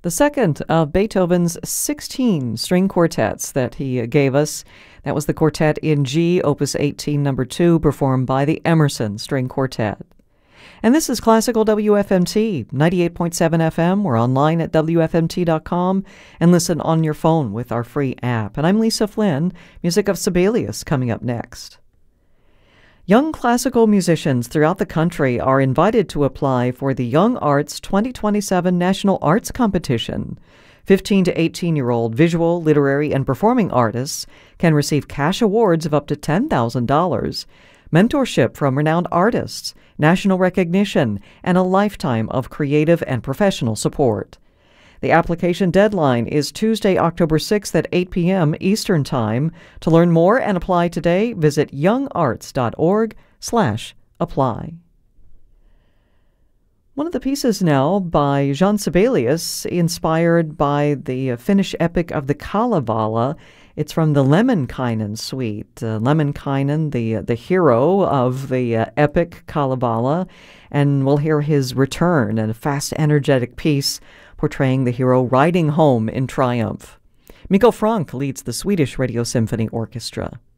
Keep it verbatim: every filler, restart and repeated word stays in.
the second of Beethoven's sixteen string quartets that he gave us. That was the Quartet in G, Opus eighteen, number two, performed by the Emerson String Quartet. And this is Classical W F M T, ninety-eight point seven F M. We're online at W F M T dot com and listen on your phone with our free app. And I'm Lisa Flynn, music of Sibelius coming up next. Young classical musicians throughout the country are invited to apply for the Young Arts twenty twenty-seven National Arts Competition. fifteen to eighteen-year-old visual, literary, and performing artists can receive cash awards of up to ten thousand dollars, mentorship from renowned artists, national recognition, and a lifetime of creative and professional support. The application deadline is Tuesday, October sixth at eight p.m. Eastern Time. To learn more and apply today, visit young arts dot org slash apply. One of the pieces now by Jean Sibelius, inspired by the Finnish epic of the Kalevala. It's from the Lemminkainen suite. Uh, Lemminkainen, the, the hero of the uh, epic Kalevala, and we'll hear his return in a fast, energetic piece portraying the hero riding home in triumph. Mikko Frank leads the Swedish Radio Symphony Orchestra.